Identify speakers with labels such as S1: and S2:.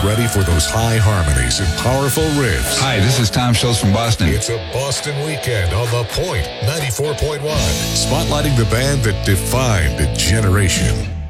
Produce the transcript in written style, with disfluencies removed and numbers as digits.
S1: ready for those high harmonies and powerful riffs.
S2: Hi, this is Tom Schultz from Boston.
S1: It's a Boston weekend on The Point 94.1, spotlighting the band that defined a generation.